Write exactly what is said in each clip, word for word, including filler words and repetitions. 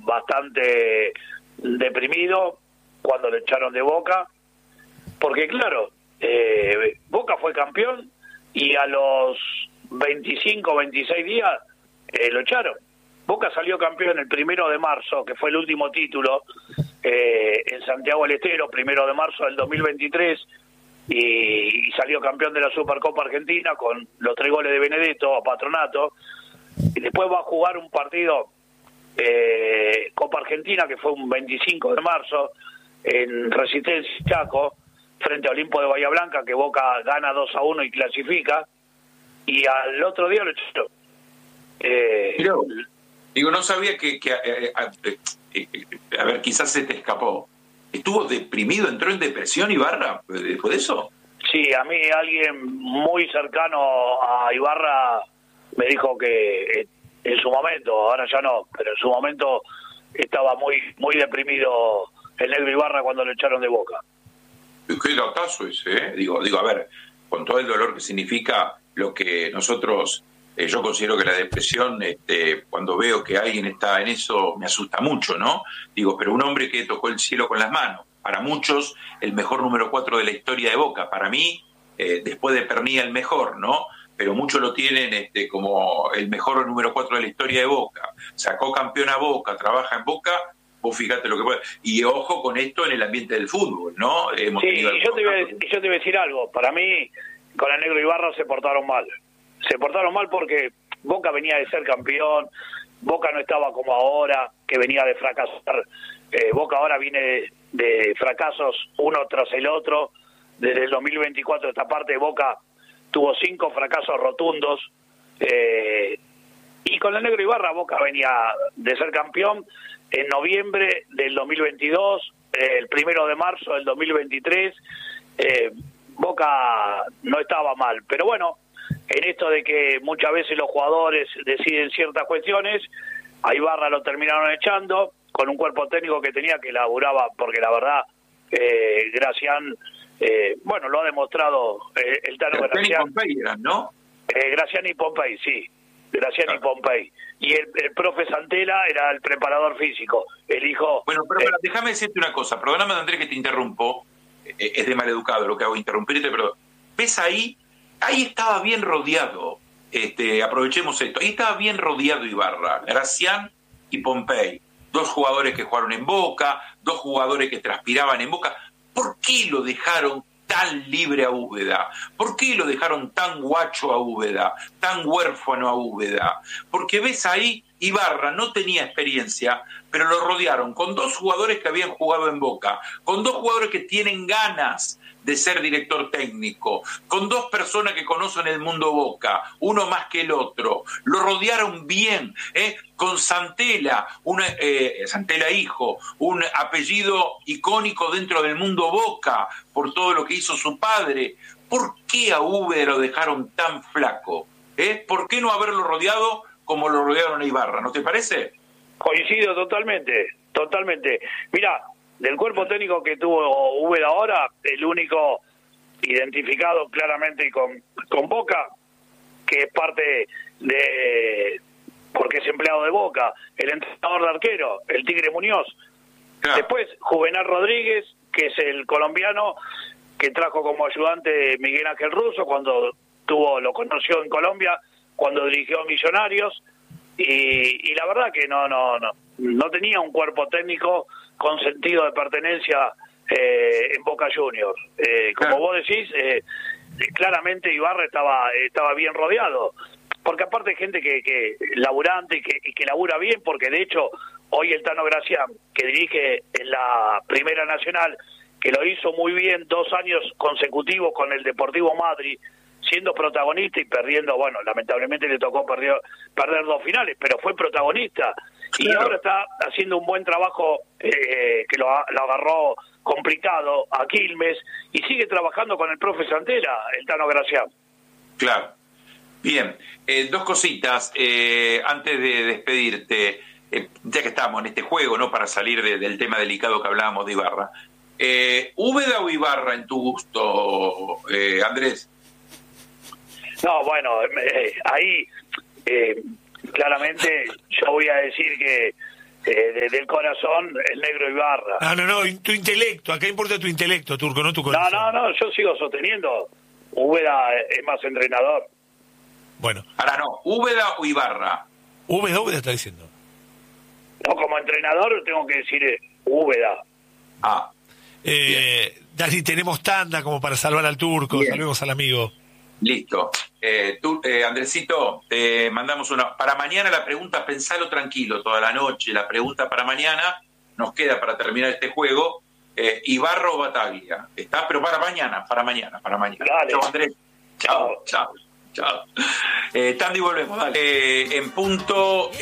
bastante deprimido cuando le echaron de Boca, porque claro, eh, Boca fue campeón y a los veinticinco, veintiséis días eh, lo echaron. Boca salió campeón el primero de marzo, que fue el último título, eh, en Santiago del Estero, primero de marzo del dos mil veintitrés, y, y salió campeón de la Supercopa Argentina con los tres goles de Benedetto a Patronato, y después va a jugar un partido eh, Copa Argentina, que fue un veinticinco de marzo, en Resistencia Chaco, frente a Olimpo de Bahía Blanca, que Boca gana dos a uno y clasifica, y al otro día lo echó. Eh, Pero, digo, no sabía que, que eh, eh, eh, eh, a ver, quizás se te escapó. ¿Estuvo deprimido, entró en depresión Ibarra después de eso? Sí, a mí alguien muy cercano a Ibarra me dijo que en su momento, ahora ya no, pero en su momento estaba muy muy deprimido el negro Ibarra cuando lo echaron de Boca. Qué datazo ese, ¿eh? Digo, digo, a ver, con todo el dolor que significa lo que nosotros, eh, yo considero que la depresión, este, cuando veo que alguien está en eso, me asusta mucho, ¿no? Digo, pero un hombre que tocó el cielo con las manos, para muchos, el mejor número cuatro de la historia de Boca, para mí, eh, después de Pernía, el mejor, ¿no? Pero muchos lo tienen este, como el mejor número cuatro de la historia de Boca. Sacó campeón a Boca, trabaja en Boca. Vos fíjate lo que puede. Y ojo con esto en el ambiente del fútbol, ¿no? Hemos sí, tenido yo te, voy, yo te voy a decir algo. Para mí, con el negro Ibarra se portaron mal. Se portaron mal porque Boca venía de ser campeón, Boca no estaba como ahora, que venía de fracasar. Eh, Boca ahora viene de, de fracasos uno tras el otro. Desde el dos mil veinticuatro esta parte de Boca tuvo cinco fracasos rotundos. Eh, y con el negro Ibarra Boca venía de ser campeón en noviembre del dos mil veintidós, eh, el primero de marzo del dos mil veintitrés, eh, Boca no estaba mal. Pero bueno, en esto de que muchas veces los jugadores deciden ciertas cuestiones, a Ibarra lo terminaron echando, con un cuerpo técnico que tenía que laburaba, porque la verdad, eh, Gracián, eh, bueno, lo ha demostrado eh, el Tano Gracián Gracián. y Pompey eran, ¿no? Eh, Gracián y Pompey, sí. Gracián claro. y Pompey. Y el, el profe Santela era el preparador físico, el hijo... Bueno, pero, eh, pero déjame decirte una cosa, perdóname Andrés que te interrumpo, eh, es de maleducado lo que hago, interrumpirte, pero ves ahí, ahí estaba bien rodeado, este, aprovechemos esto, ahí estaba bien rodeado Ibarra, Gracián y Pompey, dos jugadores que jugaron en Boca, dos jugadores que transpiraban en Boca. ¿Por qué lo dejaron tan libre a Úbeda? ¿Por qué lo dejaron tan guacho a Úbeda, tan huérfano a Úbeda? Porque ves ahí, Ibarra no tenía experiencia, pero lo rodearon con dos jugadores que habían jugado en Boca, con dos jugadores que tienen ganas de ser director técnico, con dos personas que conocen el mundo Boca, uno más que el otro. Lo rodearon bien, ¿eh? Con Santela, un, eh, Santela hijo, un apellido icónico dentro del mundo Boca, por todo lo que hizo su padre. ¿Por qué a Úbeda lo dejaron tan flaco? ¿Eh? ¿Por qué no haberlo rodeado como lo rodearon a Ibarra? ¿No te parece? Coincido totalmente, totalmente. Mira, del cuerpo técnico que tuvo Úbeda ahora, el único identificado claramente con, con Boca, que es parte de... porque es empleado de Boca, el entrenador de arquero, el Tigre Muñoz. Claro. Después, Juvenal Rodríguez, que es el colombiano que trajo como ayudante Miguel Ángel Russo cuando tuvo, lo conoció en Colombia, cuando dirigió Millonarios, y, y la verdad que no, no, no, no tenía un cuerpo técnico con sentido de pertenencia eh, en Boca Juniors. Eh, como claro. vos decís, eh, claramente Ibarra estaba, estaba bien rodeado. Porque aparte hay gente que, que laburante y que, y que labura bien, porque de hecho hoy el Tano Gracián, que dirige en la Primera Nacional, que lo hizo muy bien dos años consecutivos con el Deportivo Madrid, siendo protagonista y perdiendo, bueno, lamentablemente le tocó perder, perder dos finales, pero fue protagonista. Y claro. ahora está haciendo un buen trabajo, eh, que lo, lo agarró complicado a Quilmes, y sigue trabajando con el profe Santela, el Tano Gracián. Claro. Bien, eh, dos cositas eh, antes de despedirte, eh, ya que estamos en este juego, ¿no? Para salir de, del tema delicado que hablábamos de Ibarra. Eh, ¿Úbeda o Ibarra en tu gusto, eh, Andrés? No, bueno, eh, ahí eh, claramente yo voy a decir que eh, de, del corazón, el negro Ibarra. No, no, no, tu intelecto, acá importa tu intelecto, Turco, no tu No, corazón. no, no, yo sigo sosteniendo, Úbeda es más entrenador. Bueno, Ahora no, ¿Úbeda o Ibarra? Úbeda, Úbeda está diciendo. No, como entrenador tengo que decir eh, Úbeda. Ah, Eh, Dani, tenemos tanda como para salvar al Turco, Bien. salvemos al amigo. listo. Eh, tú, eh, Andresito, te mandamos una... Para mañana la pregunta, pensalo tranquilo, toda la noche, la pregunta para mañana, nos queda para terminar este juego, eh, Ibarra o Bataglia. ¿Está? Pero para mañana, para mañana, para mañana. Dale. Chao, Andrés. Chao, chao, chao. Eh, Tandy, volvemos, dale. Eh, en punto,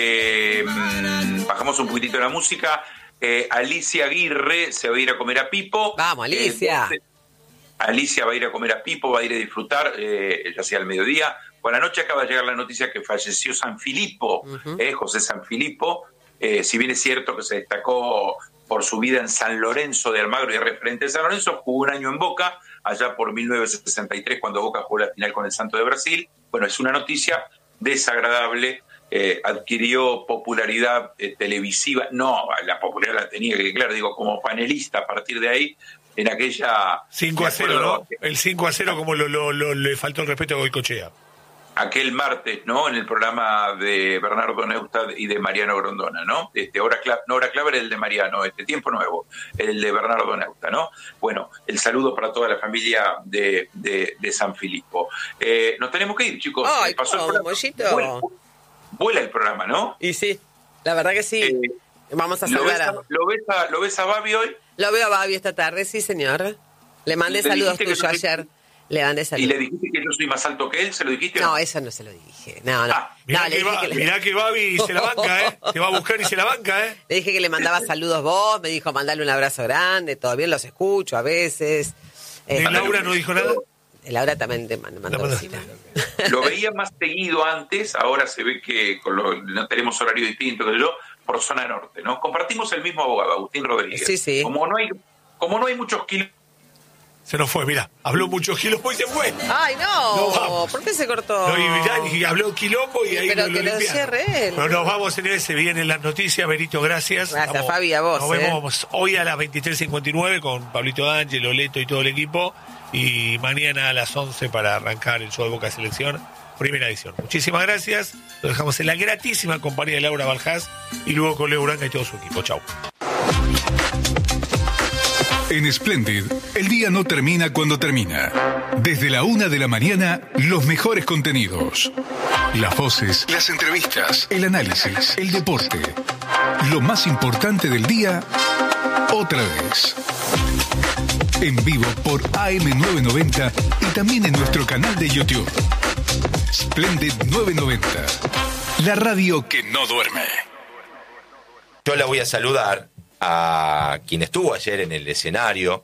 eh, mm, bajamos un poquitito la música. Eh, Alicia Aguirre se va a ir a comer a Pipo. Vamos, Alicia. Eh, Alicia va a ir a comer a Pipo, va a ir a disfrutar, eh, ya sea al mediodía. Por la noche acaba de llegar la noticia que falleció San Filippo, uh-huh. eh, José San Filippo, eh, si bien es cierto que se destacó por su vida en San Lorenzo de Almagro y referente de San Lorenzo, jugó un año en Boca, allá por mil novecientos sesenta y tres, cuando Boca jugó la final con el Santo de Brasil. Bueno, es una noticia desagradable, eh, adquirió popularidad eh, televisiva, no, la popularidad la tenía, que claro, digo, como panelista a partir de ahí, en aquella... cinco a cero, ¿no? El cinco a cero como lo, lo, lo, le faltó el respeto a Goicoechea. Aquel martes, ¿no? En el programa de Bernardo Neustadt y de Mariano Grondona, ¿no? Este, hora clave, no, hora clave era el de Mariano, este Tiempo Nuevo, el de Bernardo Neustadt, ¿no? Bueno, el saludo para toda la familia de, de, de San Filippo. Eh, nos tenemos que ir, chicos. Ay, Pasó ¿cómo, el Mollito? Vuela, vuela el programa, ¿no? Y sí, la verdad que sí. Eh, Vamos a saludar a... ¿Lo ves a, ¿Lo ves a Babi hoy? Lo veo a Babi esta tarde, sí, señor. Le mandé ¿Le saludos tuyos no ayer. Le mandé saludos. ¿Y le dijiste que yo soy más alto que él? ¿Se lo dijiste? No, eso no se lo dije. No, no. Ah, mirá, no, que, va, que le... mirá que Babi se la banca, ¿eh? Te va a buscar y se la banca, ¿eh? Le dije que le mandaba saludos vos, me dijo mandarle un abrazo grande, todo bien, los escucho a veces. ¿De eh, Laura no dijo nada? Laura también te mandó, mandó no, visita. Lo veía más seguido antes, ahora se ve que con lo, no tenemos horario distinto que yo, por zona norte, ¿no? Compartimos el mismo abogado, Agustín Rodríguez. Sí, sí. Como no hay, como no hay muchos kilómetros. Se nos fue, mira, habló mucho quilombo y se fue. Ay, no, no ¿por qué se cortó? No, y, y habló quilombo y ahí Pero lo, que lo lo cierre él. Pero nos vamos, señores, se vienen las noticias. Berito, gracias. Gracias, vamos, Fabi, a vos. Nos eh. vemos hoy a las veintitrés cincuenta y nueve con Pablito D'Angelo, Leto y todo el equipo. Y mañana a las once para arrancar el show de Boca Selección, primera edición. Muchísimas gracias. Lo dejamos en la gratísima compañía de Laura Baljás y luego con Leo Uranga y todo su equipo. Chau. En Splendid, el día no termina cuando termina. Desde la una de la mañana, los mejores contenidos. Las voces, las entrevistas, el análisis, el deporte. Lo más importante del día, otra vez. En vivo por A M novecientos noventa y también en nuestro canal de YouTube. Splendid novecientos noventa. La radio que no duerme. Yo la voy a saludar a quien estuvo ayer en el escenario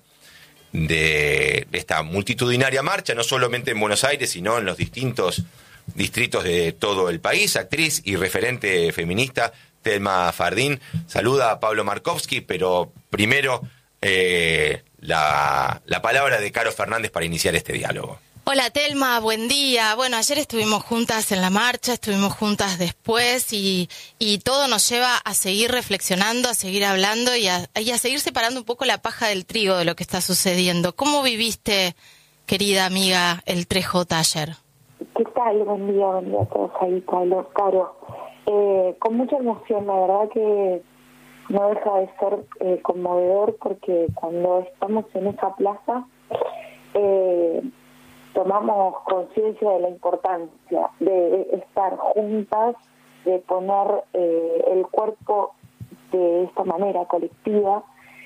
de esta multitudinaria marcha, no solamente en Buenos Aires, sino en los distintos distritos de todo el país, actriz y referente feminista, Telma Fardín. Saluda a Pablo Markovsky, pero primero eh, la, la palabra de Caro Fernández para iniciar este diálogo. Hola Telma, buen día. Bueno, ayer estuvimos juntas en la marcha, estuvimos juntas después y, y todo nos lleva a seguir reflexionando, a seguir hablando y a, y a seguir separando un poco la paja del trigo de lo que está sucediendo. ¿Cómo viviste, querida amiga, el tres J ayer? ¿Qué tal? Buen día, buen día a todos ahí, Pablo, Caro. Eh, con mucha emoción, la verdad que no deja de ser eh, conmovedor porque cuando estamos en esa plaza... Eh, tomamos conciencia de la importancia de estar juntas, de poner eh, el cuerpo de esta manera colectiva.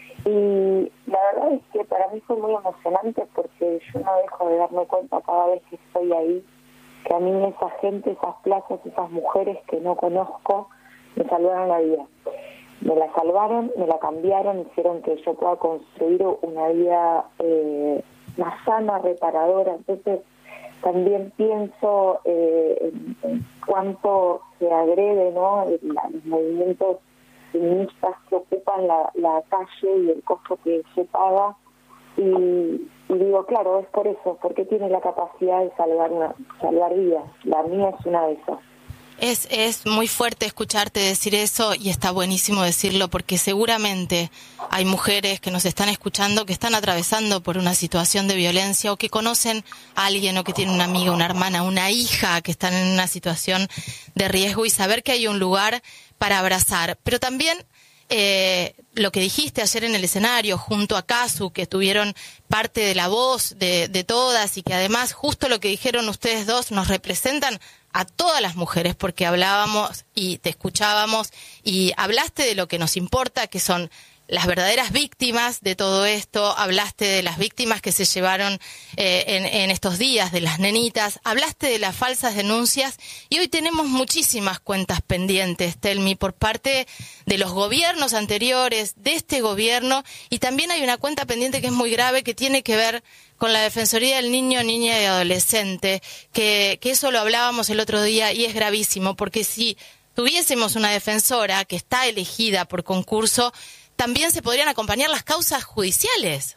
Y la verdad es que para mí fue muy emocionante porque yo no dejo de darme cuenta cada vez que estoy ahí, que a mí esa gente, esas plazas, esas mujeres que no conozco, me salvaron la vida. Me la salvaron, me la cambiaron, hicieron que yo pueda construir una vida... Eh, más sana, reparadora. Entonces también pienso eh, en, en cuánto se agrede, ¿no?, los movimientos feministas que ocupan la, la calle y el costo que se paga y, y digo, claro, es por eso, porque tiene la capacidad de salvar una, salvar vidas. La mía es una de esas. Es, es muy fuerte escucharte decir eso y está buenísimo decirlo porque seguramente hay mujeres que nos están escuchando que están atravesando por una situación de violencia o que conocen a alguien o que tienen una amiga, una hermana, una hija que están en una situación de riesgo y saber que hay un lugar para abrazar. Pero también eh, lo que dijiste ayer en el escenario junto a Casu, que tuvieron parte de la voz de, de todas y que además justo lo que dijeron ustedes dos nos representan a todas las mujeres, porque hablábamos y te escuchábamos y hablaste de lo que nos importa, que son las verdaderas víctimas de todo esto, hablaste de las víctimas que se llevaron eh, en, en estos días, de las nenitas, hablaste de las falsas denuncias y hoy tenemos muchísimas cuentas pendientes, Telmi, por parte de los gobiernos anteriores, de este gobierno, y también hay una cuenta pendiente que es muy grave, que tiene que ver con la Defensoría del Niño, Niña y Adolescente, que, que eso lo hablábamos el otro día y es gravísimo, porque si tuviésemos una defensora que está elegida por concurso, también se podrían acompañar las causas judiciales.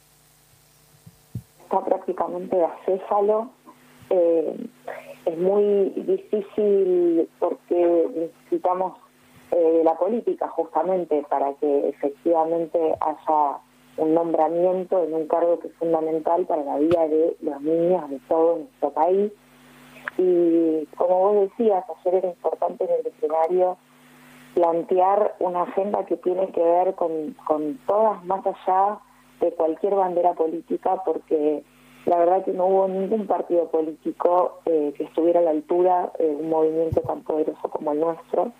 Está prácticamente acéfalo. Eh, es muy difícil porque necesitamos eh, la política justamente para que efectivamente haya un nombramiento en un cargo que es fundamental para la vida de los niños de todo nuestro país. Y como vos decías, ayer era importante en el escenario plantear una agenda que tiene que ver con, con todas, más allá de cualquier bandera política, porque la verdad que no hubo ningún partido político eh, que estuviera a la altura de un movimiento tan poderoso como el nuestro.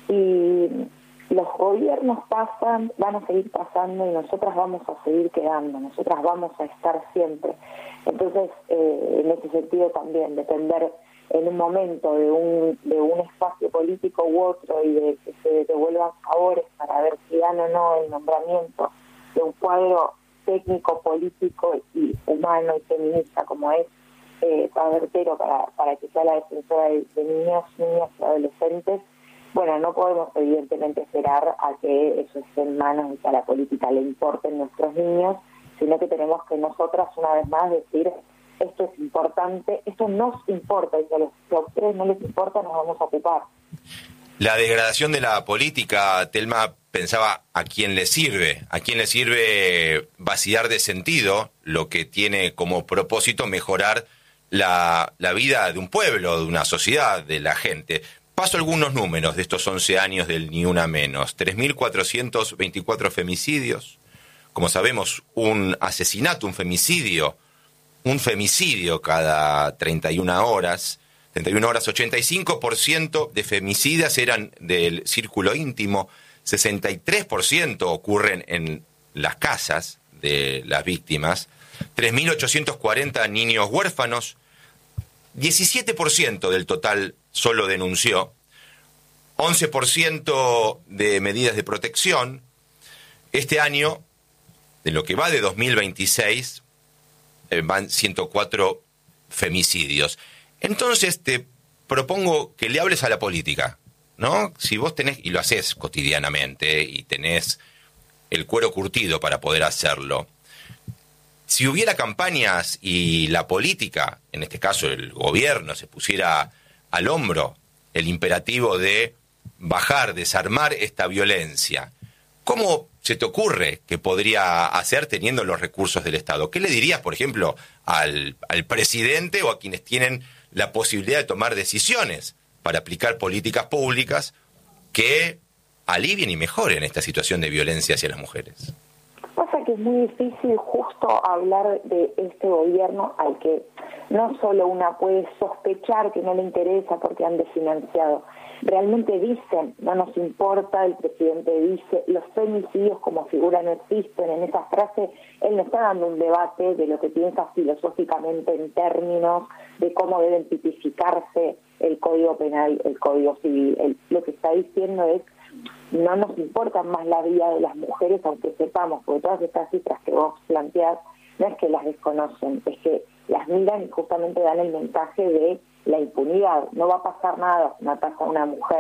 Y los gobiernos pasan, van a seguir pasando y nosotras vamos a seguir quedando, nosotras vamos a estar siempre. Entonces, eh, en ese sentido también, depender en un momento de un de un espacio político u otro y de que se devuelvan favores para ver si dan o no el nombramiento de un cuadro técnico, político y humano y feminista como es eh, Tabertero para, para que sea la defensora de, de niños, niñas y adolescentes. Bueno, no podemos evidentemente esperar a que eso esté en manos y que a la política le importen nuestros niños, sino que tenemos que nosotras una vez más decir esto es importante, esto nos importa y si a, los, si a ustedes no les importa nos vamos a ocupar. La degradación de la política, Telma, pensaba a quién le sirve, a quién le sirve vaciar de sentido lo que tiene como propósito mejorar la, la vida de un pueblo, de una sociedad, de la gente. Paso algunos números de estos once años del Ni Una Menos. tres mil cuatrocientos veinticuatro femicidios. Como sabemos, un asesinato, un femicidio, un femicidio cada treinta y una horas. treinta y una horas, ochenta y cinco por ciento de femicidas eran del círculo íntimo, sesenta y tres por ciento ocurren en las casas de las víctimas, tres mil ochocientos cuarenta niños huérfanos, diecisiete por ciento del total solo denunció, once por ciento de medidas de protección. Este año, de lo que va de dos mil veintiséis, eh, van ciento cuatro femicidios. Entonces te propongo que le hables a la política, ¿no? Si vos tenés, y lo haces cotidianamente, y tenés el cuero curtido para poder hacerlo, si hubiera campañas y la política, en este caso el gobierno, se pusiera al hombro el imperativo de bajar, desarmar esta violencia, ¿cómo se te ocurre que podría hacer teniendo los recursos del Estado? ¿Qué le dirías, por ejemplo, al, al presidente o a quienes tienen la posibilidad de tomar decisiones para aplicar políticas públicas que alivien y mejoren esta situación de violencia hacia las mujeres? Pasa que es muy difícil justo hablar de este gobierno al que no solo una puede sospechar que no le interesa porque han desfinanciado. Realmente dicen, no nos importa, el presidente dice, los femicidios como figura no existen. En esa frase él no está dando un debate de lo que piensa filosóficamente en términos de cómo deben tipificarse el Código Penal, el Código Civil. Él, lo que está diciendo es, no nos importa más la vida de las mujeres, aunque sepamos, porque todas estas cifras que vos planteás no es que las desconocen, es que las miran y justamente dan el mensaje de la impunidad. No va a pasar nada si matan a una mujer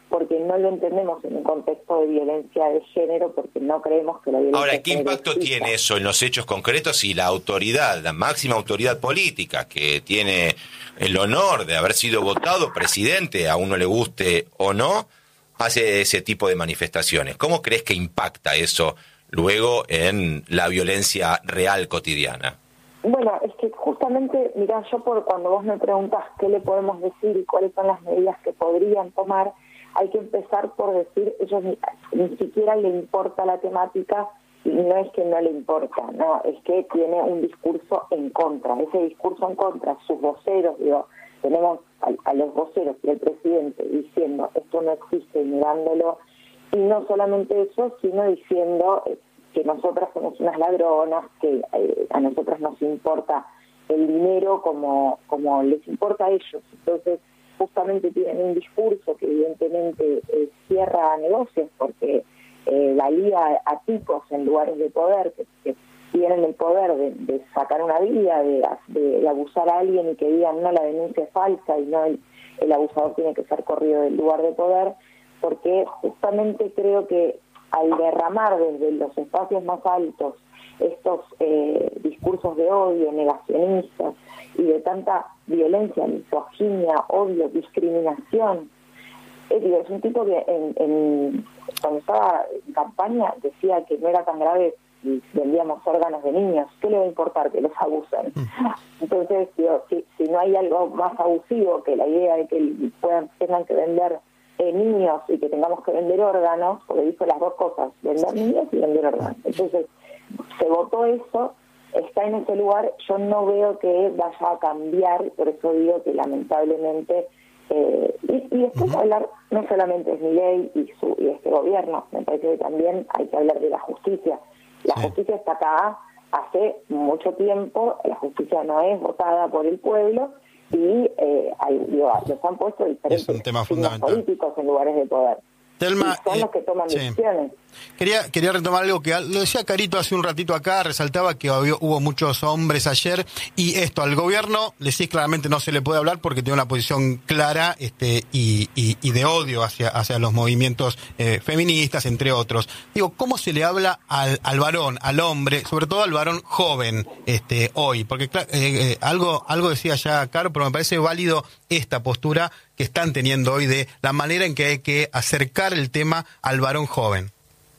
porque no lo entendemos en un contexto de violencia de género, porque no creemos que la violencia Ahora, de ¿qué género impacto exista. tiene eso en los hechos concretos si la autoridad, la máxima autoridad política, que tiene el honor de haber sido votado presidente, a uno le guste o no, hace ese tipo de manifestaciones? ¿Cómo crees que impacta eso luego en la violencia real cotidiana? Bueno, es que justamente, mirá, yo por cuando vos me preguntas qué le podemos decir y cuáles son las medidas que podrían tomar, hay que empezar por decir, ellos ni, ni siquiera le importa la temática, y no es que no le importa, no, es que tiene un discurso en contra. Ese discurso en contra, sus voceros, digo, tenemos a, a los voceros y al presidente diciendo esto no existe y negándolo, y no solamente eso, sino diciendo que nosotras somos unas ladronas, que eh, a nosotras nos importa el dinero como, como les importa a ellos. Entonces, justamente tienen un discurso que evidentemente eh, cierra negocios, porque eh, la liga a tipos en lugares de poder que, que tienen el poder de, de sacar una vida, de, de, de abusar a alguien y que digan no, la denuncia es falsa y no, el, el abusador tiene que ser corrido del lugar de poder, porque justamente creo que al derramar desde los espacios más altos estos eh, discursos de odio, negacionistas y de tanta violencia, misoginia, odio, discriminación. Eh, digo, es un tipo que en, en, cuando estaba en campaña decía que no era tan grave si vendíamos órganos de niños. ¿Qué le va a importar que los abusen? Entonces, digo, si, si no hay algo más abusivo que la idea de que puedan tengan que vender eh, niños y que tengamos que vender órganos, porque dijo las dos cosas, vender niños y vender órganos. Entonces, se votó eso, está en ese lugar, yo no veo que vaya a cambiar, por eso digo que lamentablemente, eh, y, y después uh-huh. hablar, no solamente es Milei y, su, y este gobierno, me parece que también hay que hablar de la justicia. La sí. justicia está acá hace mucho tiempo, la justicia no es votada por el pueblo, y eh, hay, digo, los han puesto diferentes es un tema fundamental. políticos en lugares de poder. Telma, y son eh, los que toman sí. decisiones. Quería, quería retomar algo que lo decía Carito hace un ratito acá, resaltaba que había, hubo muchos hombres ayer, y esto al gobierno, le decís claramente no se le puede hablar porque tiene una posición clara este y, y, y de odio hacia, hacia los movimientos eh, feministas, entre otros. Digo, ¿cómo se le habla al, al varón, al hombre, sobre todo al varón joven este hoy? Porque eh, eh, algo, algo decía ya Caro, pero me parece válido esta postura que están teniendo hoy de la manera en que hay que acercar el tema al varón joven.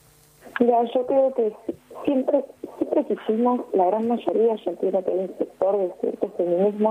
Mira, yo creo que siempre siempre quisimos, la gran mayoría, yo entiendo que hay un sector de ciertos feminismos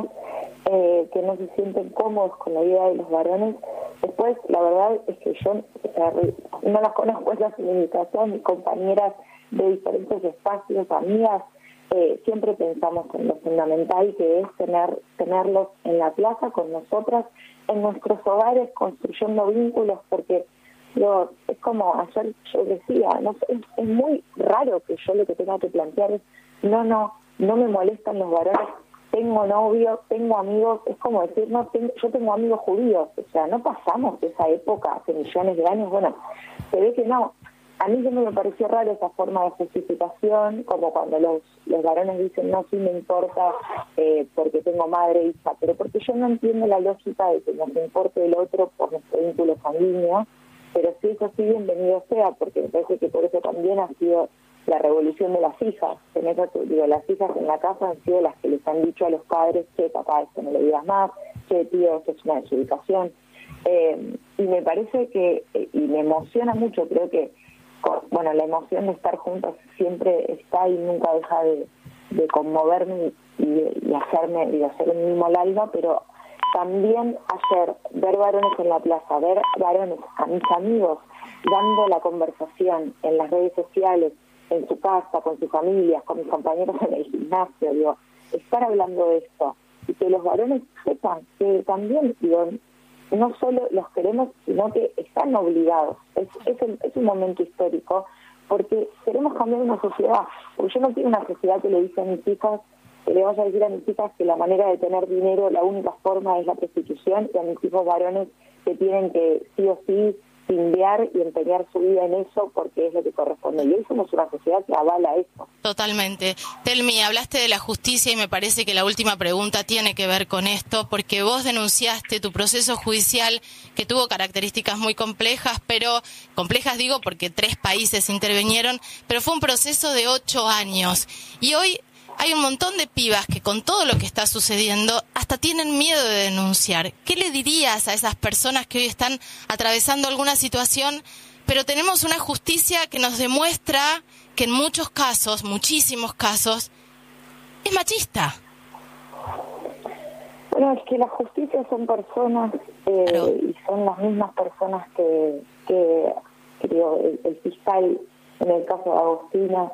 eh, que no se sienten cómodos con la idea de los varones. Después, la verdad es que yo o sea, no las conozco esas feministas, mis compañeras de diferentes espacios, amigas, eh, siempre pensamos en lo fundamental que es tener tenerlos en la plaza con nosotras, en nuestros hogares, construyendo vínculos, porque Yo, es como ayer yo decía, no es, es muy raro que yo lo que tenga que plantear es, no, no, no me molestan los varones, tengo novio, tengo amigos, es como decir, no, tengo, yo tengo amigos judíos, o sea, no pasamos de esa época hace millones de años, bueno, se ve que no. A mí siempre me pareció raro esa forma de justificación, como cuando los, los varones dicen, no, sí me importa eh, porque tengo madre e hija, pero porque yo no entiendo la lógica de que nos importe el otro por nuestro vínculo sanguíneo. Pero si eso sí, bienvenido sea, porque me parece que por eso también ha sido la revolución de las hijas. En esa, digo, las hijas en la casa han sido las que les han dicho a los padres, che, papá, esto no le digas más, che, tío, esto es una desubicación. Eh, y me parece que, y me emociona mucho, creo que, bueno, la emoción de estar juntas siempre está y nunca deja de, de conmoverme y, y hacerme, y hacer un mimo al alma, pero también ayer ver varones en la plaza, ver varones a mis amigos dando la conversación en las redes sociales, en su casa, con sus familias, con mis compañeros en el gimnasio, digo, estar hablando de esto y que los varones sepan que también, digo, no solo los queremos, sino que están obligados. Es, es, un, es un momento histórico porque queremos cambiar una sociedad, porque yo no quiero una sociedad que le dice a mis hijas, que le vaya a decir a mis hijas que la manera de tener dinero, la única forma es la prostitución, y a mis hijos varones que tienen que sí o sí timbear y empeñar su vida en eso porque es lo que corresponde. Y hoy somos una sociedad que avala eso. Totalmente. Telmi, hablaste de la justicia y me parece que la última pregunta tiene que ver con esto, porque vos denunciaste tu proceso judicial que tuvo características muy complejas, pero complejas digo porque tres países intervinieron, pero fue un proceso de ocho años. Y hoy hay un montón de pibas que con todo lo que está sucediendo hasta tienen miedo de denunciar. ¿Qué le dirías a esas personas que hoy están atravesando alguna situación, pero tenemos una justicia que nos demuestra que en muchos casos, muchísimos casos, es machista? Bueno, es que la justicia son personas eh, claro. y son las mismas personas que, que creo, el, el fiscal en el caso de Agostina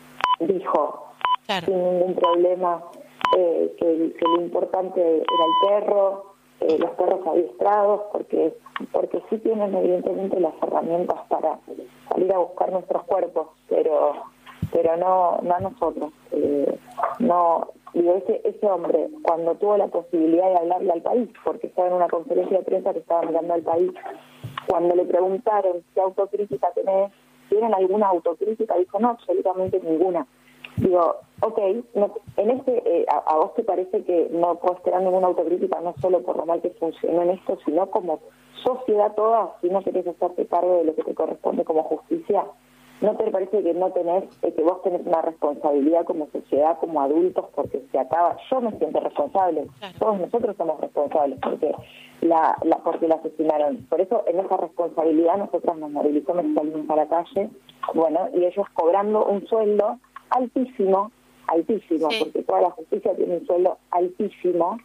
dijo claro. sin ningún problema eh, que, que lo importante era el perro, eh, los perros adiestrados, porque porque sí tienen evidentemente las herramientas para salir a buscar nuestros cuerpos, pero pero no no a nosotros. Eh, no digo ese ese hombre cuando tuvo la posibilidad de hablarle al país, porque estaba en una conferencia de prensa que estaba mirando al país, cuando le preguntaron qué autocrítica tenés, ¿tienen alguna autocrítica? Dijo no, absolutamente ninguna. Digo, ok, no, en este, eh, a, a vos te parece que no puedes tener ninguna autocrítica, no solo por lo mal que funcionó en esto, sino como sociedad toda, si no querés hacerte cargo de lo que te corresponde como justicia. ¿No te parece que no tenés, eh, que vos tenés una responsabilidad como sociedad, como adultos, porque se acaba? Yo me siento responsable, claro. Todos nosotros somos responsables porque la, la porque la asesinaron. Por eso en esa responsabilidad nosotros nos movilizamos, salimos a la calle, bueno, y ellos cobrando un sueldo altísimo, altísimo, sí. Porque toda la justicia tiene un sueldo altísimo,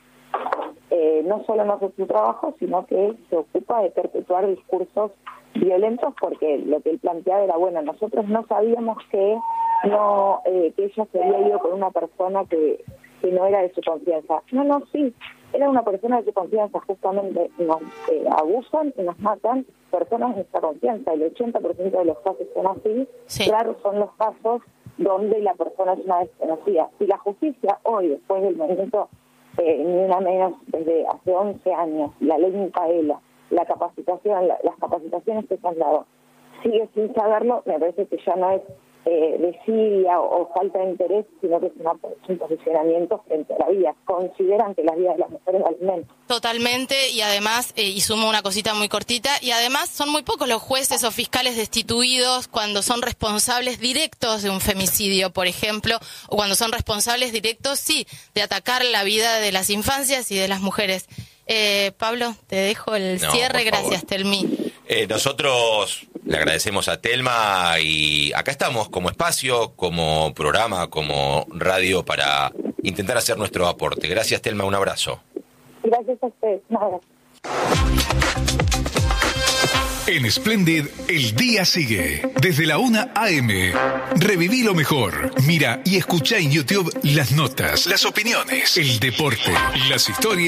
eh, no solo no hace su trabajo, sino que se ocupa de perpetuar discursos violentos, porque lo que él planteaba era, bueno, nosotros no sabíamos que no eh, que ella se había ido con una persona que, que no era de su confianza. No, no, sí, era una persona de su confianza, justamente nos eh, abusan y nos matan personas de nuestra confianza. El ochenta por ciento de los casos son así, sí. Claro, son los casos donde la persona es una desconocida. Y la justicia hoy, después del movimiento, eh, ni una menos, desde hace once años, la ley Micaela, la capacitación, la, las capacitaciones que se han dado, sigue sin saberlo, me parece que ya no es eh, desidia o, o falta de interés, sino que es una, un posicionamiento frente a la vida. Consideran que las vidas de las mujeres valen menos. Totalmente, y además, eh, y sumo una cosita muy cortita, y además son muy pocos los jueces o fiscales destituidos cuando son responsables directos de un femicidio, por ejemplo, o cuando son responsables directos, sí, de atacar la vida de las infancias y de las mujeres. Eh, Pablo, te dejo el no, cierre, gracias, Telmi. Eh, nosotros le agradecemos a Telma y acá estamos como espacio, como programa, como radio para intentar hacer nuestro aporte. Gracias, Telma, un abrazo. Gracias a ustedes, un abrazo. En Splendid, el día sigue. Desde la una a eme. Reviví lo mejor. Mira y escucha en YouTube las notas, las opiniones, el deporte, las historias.